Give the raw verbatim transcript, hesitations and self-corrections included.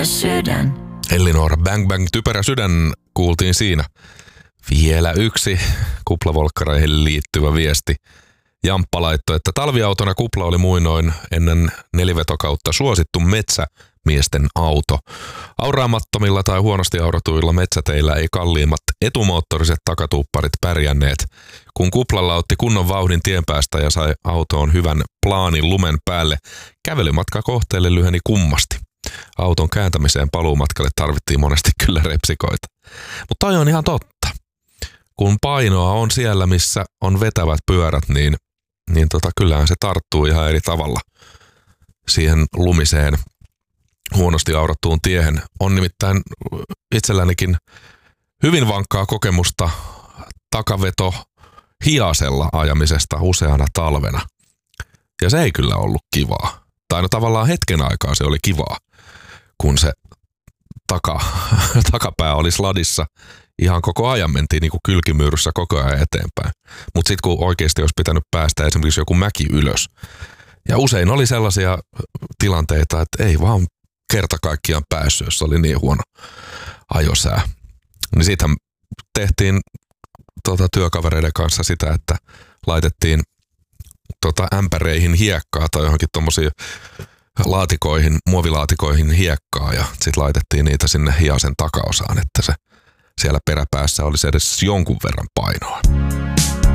sydän. Elinor Bang Bang Typerä sydän kuultiin siinä. Vielä yksi kuplavolkkareihin liittyvä viesti. Jamppa laittoi, että talviautona kupla oli muinoin ennen nelivetokautta suosittu metsämiesten auto. Auraamattomilla tai huonosti aurotuilla metsäteillä ei kalliimmat etumoottoriset takatuupparit pärjänneet. Kun kuplalla otti kunnon vauhdin tien päästä ja sai autoon hyvän plaanin lumen päälle, kävelymatka kohteelle lyheni kummasti. Auton kääntämiseen paluumatkalle tarvittiin monesti kyllä repsikoita. Mutta toi on ihan totta. Kun painoa on siellä, missä on vetävät pyörät, niin, niin tota, kyllähän se tarttuu ihan eri tavalla siihen lumiseen, huonosti aurattuun tiehen. On nimittäin itsellänikin hyvin vankkaa kokemusta takaveto hiasella ajamisesta useana talvena. Ja se ei kyllä ollut kivaa. Tai no tavallaan hetken aikaa se oli kivaa, kun se taka, takapää oli sladissa. Ihan koko ajan mentiin niin kuin kylkimyyryssä koko ajan eteenpäin. Mutta sitten kun oikeasti olisi pitänyt päästä esimerkiksi joku mäki ylös. Ja usein oli sellaisia tilanteita, että ei vaan kerta kaikkiaan päässyt, jos oli niin huono ajosää. Niin siitähän tehtiin tota, työkavereiden kanssa sitä, että laitettiin tota, ämpäreihin hiekkaa tai johonkin tommosiin laatikoihin, muovilaatikoihin hiekkaa ja sitten laitettiin niitä sinne hiasen takaosaan, että se siellä peräpäässä olisi edes jonkun verran painoa.